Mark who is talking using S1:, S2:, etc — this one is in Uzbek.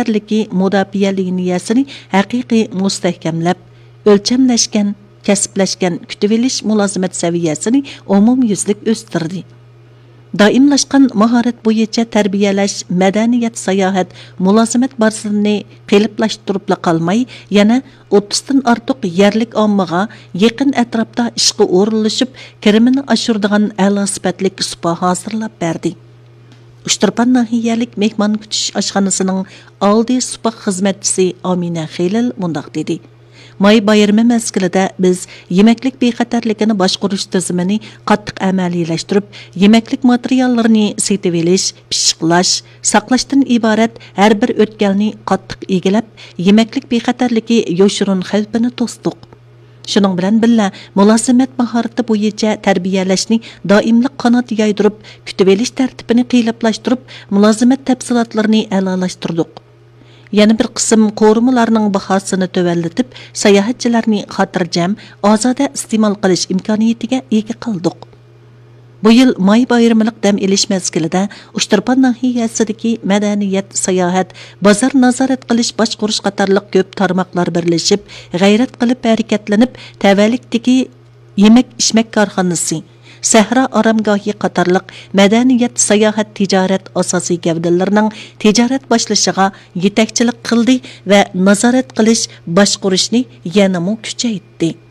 S1: bexatarligi mudofaa liniyasini haqiqiy mustahkamlab, o'lchamlashgan, kasblashgan kutuvelish mulozimat saviyasini umumyuzlik o'stirdi. Daimlashgan mahorat bo'yicha tarbiyalash, madaniyat, sayohat, mulozimat barsini qeliplashtiribla qolmay, yana 30 dan ortiq yerlik ommaga yaqin atrofda ishga o'rinlashib, kirimini oshiradigan a'lo sifatli supa hozirlab berdi. Uchtirpan nahiyalik mehmon kutish oshxonasining oldi supa xizmatchisi Amina Xelil mundaq dedi. May bayrami mezgilida biz yemeklik bexatarligini boshqarish tizimini qattiq amaliyalashtirib, yemeklik materiallarini setib olish, pishiqlash, saqlashdan iborat har bir o'tkalni qattiq egilab, yemeklik bexatarligi yoshirun xavfini to'sdiq. Shuning bilan birga mulozimat mahorati bo'yicha tarbiyalashni doimlik qanot yaydirib, kutib olish tartibini qiyinlashtirib, mulozimat tafsilotlarini a'lolashtirdik. Yana bir qism qo'rimalarning bahosini tövallatib, sayohatchilarni xotirjam, ozoda iste'mol qilish imkoniyatiga ega qildik. Bu yil may bayramilik dam olish mezgilida Uchtirpan nahiyasidagi madaniyat, sayohat, bozor nazorat qilish, boshqarish qatorliq ko'p tarmoqlar birlashib, g'ayrat qilib harakatlanib, tavallikdagi yemak-ichmak korxonasi, Sahra aramgohi qatorliq madaniyat, sayohat, tijorat asosiy gavdalarining tijorat boshlashiga yetakchilik qildi va nazorat qilish, boshqarishni yanada kuchaytirdi.